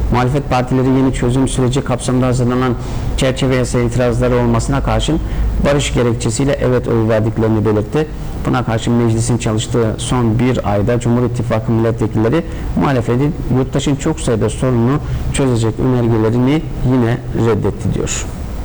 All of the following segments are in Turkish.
Muhalefet partileri yeni çözüm süreci kapsamında hazırlanan çerçeve yasa itirazları olmasına karşın barış gerekçesiyle evet oyu verdiklerini belirtti. Buna karşın meclisin çalıştığı son bir ayda Cumhur İttifakı milletvekilleri muhalefetin yurttaşın çok sayıda sorununu çözecek önergelerini yine reddetti diyor.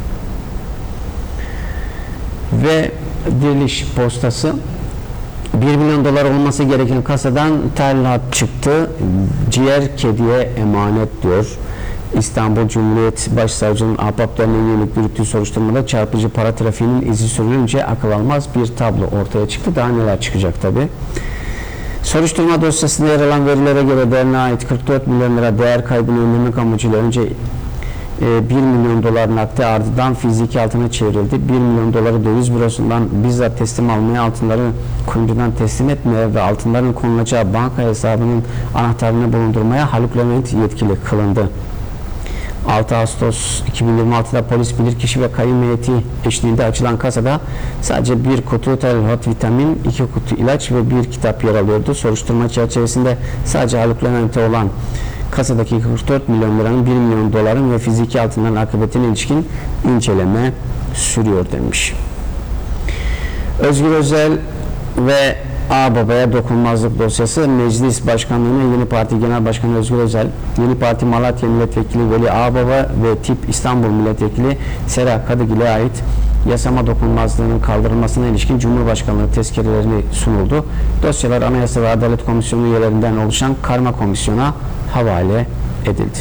Ve Diriliş Postası 1 milyon dolar olması gereken kasadan talimat çıktı. Ciğer kediye emanet diyor. İstanbul Cumhuriyet Başsavcılığının ahbaplarına yönelik yürüttüğü soruşturmada çarpıcı para trafiğinin izi sürülünce akıl almaz bir tablo ortaya çıktı. Daha neler çıkacak tabi. Soruşturma dosyasında yer alan verilere göre derneğe ait 44 milyon lira değer kaybını önlemek amacıyla önce 1 milyon dolar nakde ardından fiziki altına çevrildi. 1 milyon doları döviz bürosundan bizzat teslim almaya, altınları kuyumcudan teslim etmeye ve altınların konulacağı banka hesabının anahtarını bulundurmaya Haluk Levent yetkili kılındı. 6 Ağustos 2026'da polis bilirkişi ve kayyum heyeti eşliğinde açılan kasada sadece bir kutu Telhot vitamin, 2 kutu ilaç ve bir kitap yer alıyordu. Soruşturma çerçevesinde sadece Haluk Levent'e olan kasadaki 44 milyon liranın 1 milyon doların ve fiziki altından akıbetine ilişkin inceleme sürüyor demiş. Özgür Özel ve Ağbaba'ya dokunmazlık dosyası. Meclis Başkanlığı'na yeni parti Genel Başkanı Özgür Özel, yeni parti Malatya Milletvekili Veli Ağbaba ve TİP İstanbul Milletvekili Sera Kadıgil'e ait yasama dokunmazlığının kaldırılmasına ilişkin Cumhurbaşkanlığı tezkerelerini sunuldu. Dosyalar Anayasa ve Adalet Komisyonu üyelerinden oluşan karma komisyona havale edildi.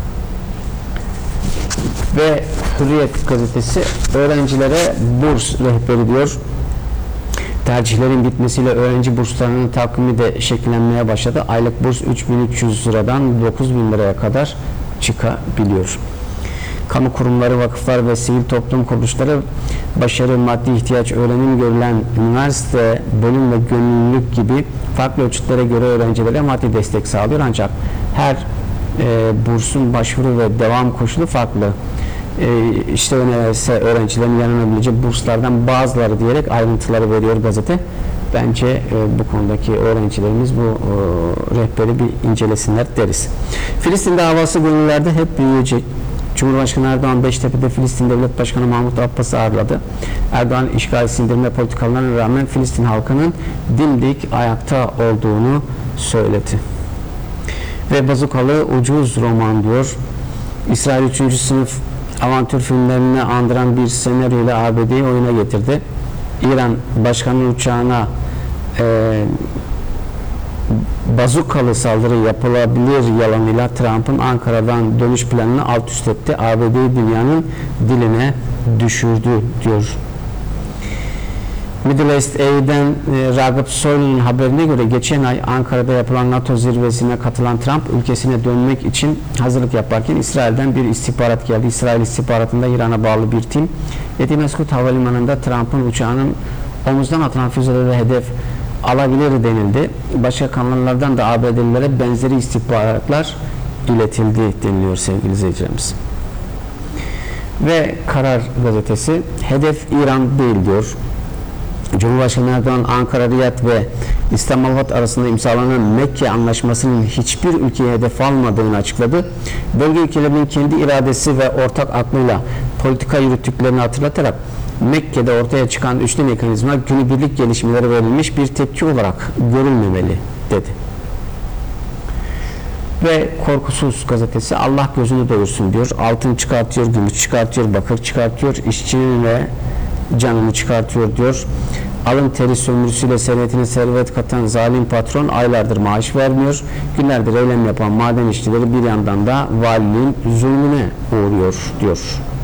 Ve Hürriyet gazetesi öğrencilere burs rehberi diyor. Tercihlerin bitmesiyle öğrenci burslarının takvimi de şekillenmeye başladı. Aylık burs 3.300 liradan 9.000 liraya kadar çıkabiliyor. Kamu kurumları, vakıflar ve sivil toplum kuruluşları başarı, maddi ihtiyaç, öğrenim görülen üniversite, bölüm ve gönüllülük gibi farklı ölçütlere göre öğrencilere maddi destek sağlıyor. Ancak her bursun başvuru ve devam koşulu farklı. İşte önerse öğrencilerin yanılabileceği burslardan bazıları diyerek ayrıntıları veriyor gazete. Bence bu konudaki öğrencilerimiz bu rehberi bir incelesinler deriz. Filistin davası gönüllerde hep büyüyecek. Cumhurbaşkanı Erdoğan Beştepe'de Filistin Devlet Başkanı Mahmut Abbas'ı ağırladı. Erdoğan işgal sindirme politikalarına rağmen Filistin halkının dimdik ayakta olduğunu söyledi. Ve Bazukalı ucuz roman diyor. İsrail 3. sınıf avantür filmlerini andıran bir senaryo ile ABD'yi oyuna getirdi. İran başkanın uçağına bazukalı saldırı yapılabilir yalanıyla Trump'ın Ankara'dan dönüş planını alt üst etti. ABD'yi dünyanın diline düşürdü diyor. Middle East Aid'den Ragıp Soylu'nun haberine göre geçen ay Ankara'da yapılan NATO zirvesine katılan Trump ülkesine dönmek için hazırlık yaparken İsrail'den bir istihbarat geldi. İsrail istihbaratında İran'a bağlı bir tim Etimeskut Havalimanı'nda Trump'ın uçağının omuzdan atılan füzeleri hedef alabilir denildi. Başka kanallardan da ABD'lilere benzeri istihbaratlar iletildi deniliyor sevgili izleyicilerimiz. Ve Karar gazetesi hedef İran değil diyor. Cumhurbaşkanı Erdoğan Ankara, Riyad ve İslamabad arasında imzalanan Mekke Anlaşması'nın hiçbir ülkeye hedef almadığını açıkladı. Bölge ülkelerinin kendi iradesi ve ortak aklıyla politika yürüttüklerini hatırlatarak Mekke'de ortaya çıkan üçlü mekanizma günübirlik gelişmelere verilmiş bir tepki olarak görülmemeli dedi. Ve Korkusuz gazetesi Allah gözünü doyursun diyor. Altın çıkartıyor, gümüş çıkartıyor, bakır çıkartıyor, işçinin ve canını çıkartıyor diyor. Alın teri sömürüsüyle servetine servet katan zalim patron aylardır maaş vermiyor. Günlerdir eylem yapan maden işçileri bir yandan da valiliğin zulmüne uğruyor diyor.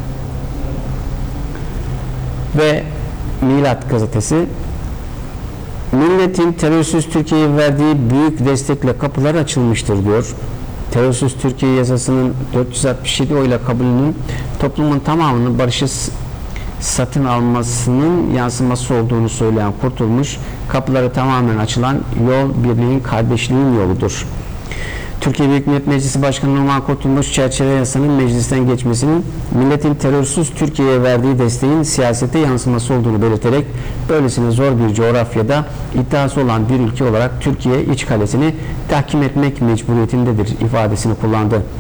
Ve Milat gazetesi milletin terörsüz Türkiye'ye verdiği büyük destekle kapılar açılmıştır diyor. Terörsüz Türkiye yasasının 467 oyla kabulünün toplumun tamamını barışı satın almasının yansıması olduğunu söyleyen Kurtulmuş, kapıları tamamen açılan yol birliğin, kardeşliğin yoludur. Türkiye Büyük Millet Meclisi Başkanı Numan Kurtulmuş, çerçeve yasanın meclisten geçmesinin milletin terörsüz Türkiye'ye verdiği desteğin siyasete yansıması olduğunu belirterek böylesine zor bir coğrafyada iddiası olan bir ülke olarak Türkiye iç kalesini tahkim etmek mecburiyetindedir ifadesini kullandı.